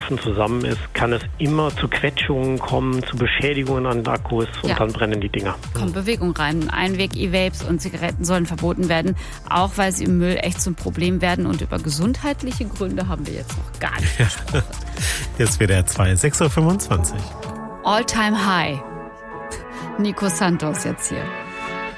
Haufen zusammen ist, kann es immer zu Quetschungen kommen, zu Beschädigungen an Akkus und dann brennen die Dinger. Kommt Bewegung rein. Einweg-E-Vapes und Zigaretten sollen verboten werden, auch weil sie im Müll echt zum Problem werden. Und über gesundheitliche Gründe haben wir jetzt noch gar nicht gesprochen. Jetzt WDR 2, 6.25 Uhr. All-time high. Nico Santos jetzt hier.